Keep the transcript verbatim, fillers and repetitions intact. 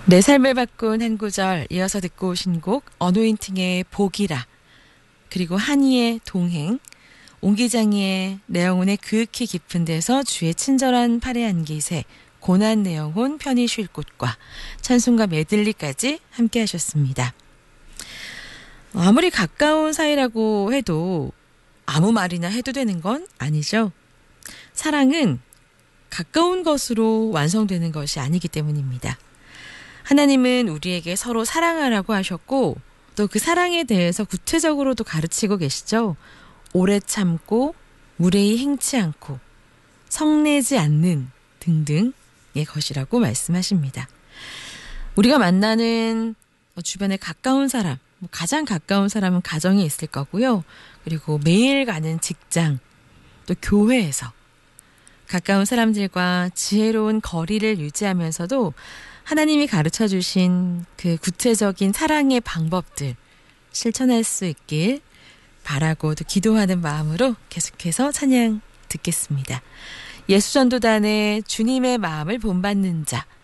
내 삶을 바꾼 한 구절, 이어서 듣고 오신 곡 어노인팅의 복이라, 그리고 한이의 동행, 옹기장이의 내영혼의 그윽히 깊은 데서 주의 친절한 팔의 안기세, 고난 내영혼 편히 쉴 곳과 찬송가 메들리까지 함께 하셨습니다. 아무리 가까운 사이라고 해도 아무 말이나 해도 되는 건 아니죠. 사랑은 가까운 것으로 완성되는 것이 아니기 때문입니다. 하나님은 우리에게 서로 사랑하라고 하셨고, 또 그 사랑에 대해서 구체적으로도 가르치고 계시죠. 오래 참고, 무례히 행치 않고, 성내지 않는 등등의 것이라고 말씀하십니다. 우리가 만나는 주변에 가까운 사람, 가장 가까운 사람은 가정에 있을 거고요. 그리고 매일 가는 직장, 또 교회에서 가까운 사람들과 지혜로운 거리를 유지하면서도 하나님이 가르쳐 주신 그 구체적인 사랑의 방법들 실천할 수 있길 바라고 또 기도하는 마음으로 계속해서 찬양 듣겠습니다. 예수전도단의 주님의 마음을 본받는 자,